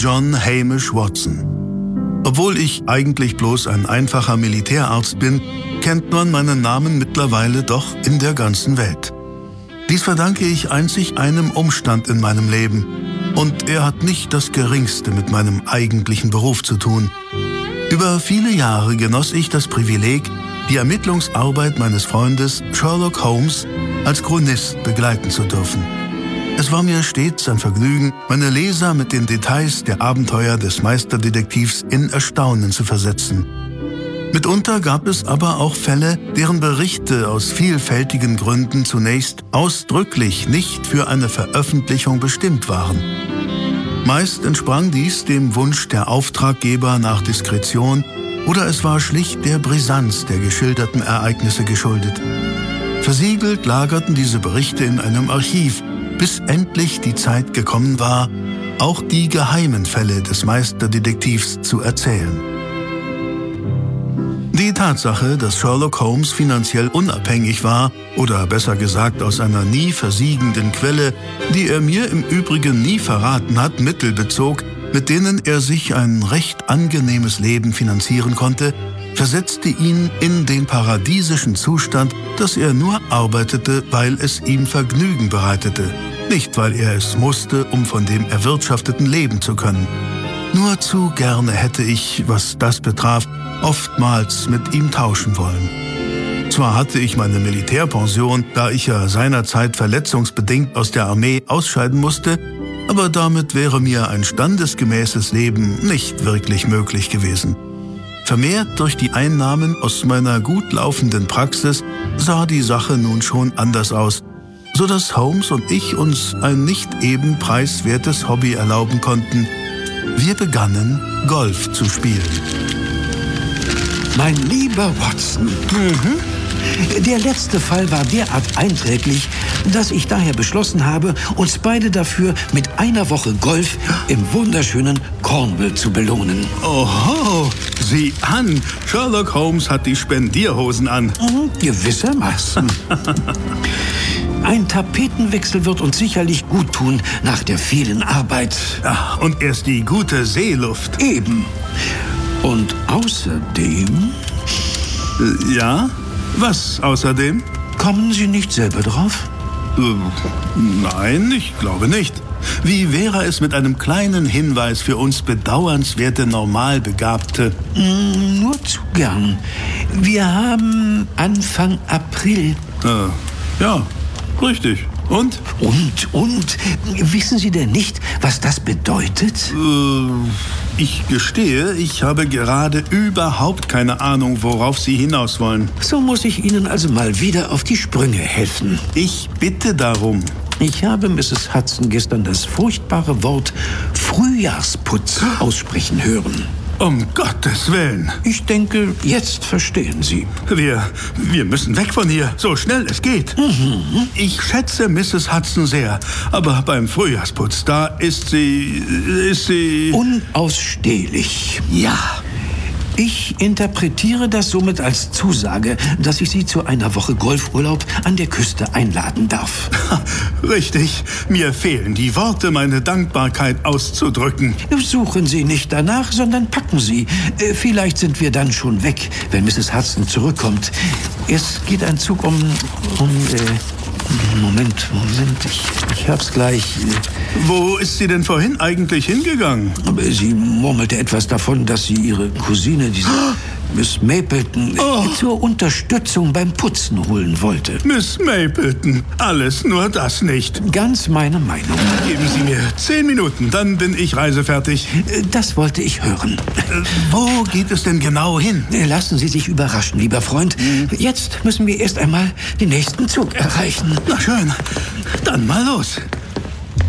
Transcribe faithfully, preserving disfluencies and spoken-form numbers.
John Hamish Watson. Obwohl ich eigentlich bloß ein einfacher Militärarzt bin, kennt man meinen Namen mittlerweile doch in der ganzen Welt. Dies verdanke ich einzig einem Umstand in meinem Leben. Und er hat nicht das Geringste mit meinem eigentlichen Beruf zu tun. Über viele Jahre genoss ich das Privileg, die Ermittlungsarbeit meines Freundes Sherlock Holmes als Chronist begleiten zu dürfen. Es war mir stets ein Vergnügen, meine Leser mit den Details der Abenteuer des Meisterdetektivs in Erstaunen zu versetzen. Mitunter gab es aber auch Fälle, deren Berichte aus vielfältigen Gründen zunächst ausdrücklich nicht für eine Veröffentlichung bestimmt waren. Meist entsprang dies dem Wunsch der Auftraggeber nach Diskretion oder es war schlicht der Brisanz der geschilderten Ereignisse geschuldet. Versiegelt lagerten diese Berichte in einem Archiv, bis endlich die Zeit gekommen war, auch die geheimen Fälle des Meisterdetektivs zu erzählen. Die Tatsache, dass Sherlock Holmes finanziell unabhängig war, oder besser gesagt aus einer nie versiegenden Quelle, die er mir im Übrigen nie verraten hat, Mittel bezog, mit denen er sich ein recht angenehmes Leben finanzieren konnte, versetzte ihn in den paradiesischen Zustand, dass er nur arbeitete, weil es ihm Vergnügen bereitete, nicht weil er es musste, um von dem Erwirtschafteten leben zu können. Nur zu gerne hätte ich, was das betraf, oftmals mit ihm tauschen wollen. Zwar hatte ich meine Militärpension, da ich ja seinerzeit verletzungsbedingt aus der Armee ausscheiden musste, aber damit wäre mir ein standesgemäßes Leben nicht wirklich möglich gewesen. Vermehrt durch die Einnahmen aus meiner gut laufenden Praxis sah die Sache nun schon anders aus, so dass Holmes und ich uns ein nicht eben preiswertes Hobby erlauben konnten. Wir begannen, Golf zu spielen. Mein lieber Watson, mhm. der letzte Fall war derart einträglich, dass ich daher beschlossen habe, uns beide dafür mit einer Woche Golf im wunderschönen Cornwall zu belohnen. Oho, sieh an, Sherlock Holmes hat die Spendierhosen an. Mhm, gewissermaßen. Ein Tapetenwechsel wird uns sicherlich gut tun nach der vielen Arbeit. Ach, und erst die gute Seeluft. Eben. Und außerdem... Äh, ja? Was außerdem? Kommen Sie nicht selber drauf? Äh, nein, ich glaube nicht. Wie wäre es mit einem kleinen Hinweis für uns bedauernswerte Normalbegabte? Mm, nur zu gern. Wir haben Anfang April. Äh, ja, richtig. Und? Und, und, wissen Sie denn nicht, was das bedeutet? Äh, ich gestehe, ich habe gerade überhaupt keine Ahnung, worauf Sie hinaus wollen. So muss ich Ihnen also mal wieder auf die Sprünge helfen. Ich bitte darum. Ich habe Misses Hudson gestern das furchtbare Wort Frühjahrsputz aussprechen hören. Um Gottes Willen. Ich denke, jetzt verstehen Sie. Wir, wir müssen weg von hier, so schnell es geht. Mhm. Ich schätze Misses Hudson sehr, aber beim Frühjahrsputz, da ist sie, ist sie... Unausstehlich. Ja. Ich interpretiere das somit als Zusage, dass ich Sie zu einer Woche Golfurlaub an der Küste einladen darf. Richtig. Mir fehlen die Worte, meine Dankbarkeit auszudrücken. Suchen Sie nicht danach, sondern packen Sie. Äh, vielleicht sind wir dann schon weg, wenn Misses Hudson zurückkommt. Es geht ein Zug um... um äh, Moment, Moment, ich, ich hab's gleich. Wo ist sie denn vorhin eigentlich hingegangen? Sie murmelte etwas davon, dass sie ihre Cousine, diese Miss Mapleton, oh. zur Unterstützung beim Putzen holen wollte. Miss Mapleton, alles nur das nicht. Ganz meine Meinung. Geben Sie mir zehn Minuten, dann bin ich reisefertig. Das wollte ich hören. Äh, wo geht es denn genau hin? Lassen Sie sich überraschen, lieber Freund. Hm. Jetzt müssen wir erst einmal den nächsten Zug erreichen. Na schön, dann mal los.